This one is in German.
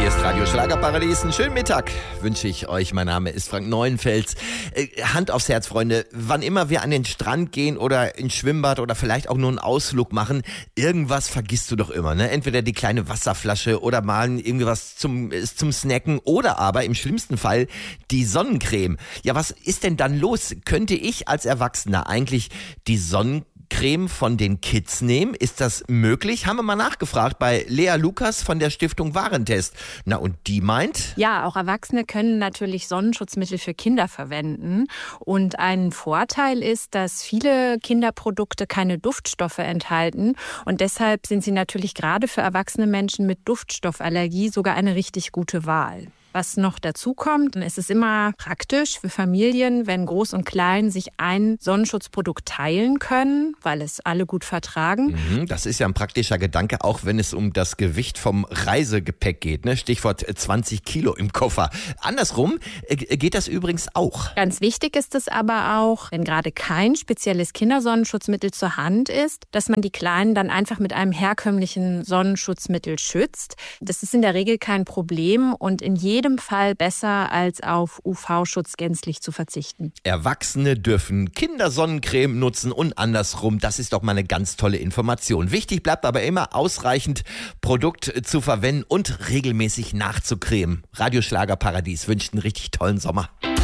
Hier ist Radio Schlagerparadies. Einen schönen Mittag wünsche ich euch. Mein Name ist Frank Neuenfels. Hand aufs Herz, Freunde. Wann immer wir an den Strand gehen oder ins Schwimmbad oder vielleicht auch nur einen Ausflug machen, irgendwas vergisst du doch immer, ne? Entweder die kleine Wasserflasche oder mal irgendwas zum Snacken oder aber im schlimmsten Fall die Sonnencreme. Ja, was ist denn dann los? Könnte ich als Erwachsener eigentlich die Sonnencreme von den Kids nehmen? Ist das möglich? Haben wir mal nachgefragt bei Lea Lukas von der Stiftung Warentest. Na, und die meint? Ja, auch Erwachsene können natürlich Sonnenschutzmittel für Kinder verwenden. Und ein Vorteil ist, dass viele Kinderprodukte keine Duftstoffe enthalten. Und deshalb sind sie natürlich gerade für erwachsene Menschen mit Duftstoffallergie sogar eine richtig gute Wahl. Was noch dazu kommt, es ist immer praktisch für Familien, wenn Groß und Klein sich ein Sonnenschutzprodukt teilen können, weil es alle gut vertragen. Das ist ja ein praktischer Gedanke, auch wenn es um das Gewicht vom Reisegepäck geht, ne? Stichwort 20 Kilo im Koffer. Andersrum geht das übrigens auch. Ganz wichtig ist es aber auch, wenn gerade kein spezielles Kindersonnenschutzmittel zur Hand ist, dass man die Kleinen dann einfach mit einem herkömmlichen Sonnenschutzmittel schützt. Das ist in der Regel kein Problem und in jedem Fall besser, als auf UV-Schutz gänzlich zu verzichten. Erwachsene dürfen Kindersonnencreme nutzen und andersrum. Das ist doch mal eine ganz tolle Information. Wichtig bleibt aber immer, ausreichend Produkt zu verwenden und regelmäßig nachzucremen. Radio Schlagerparadies wünscht einen richtig tollen Sommer.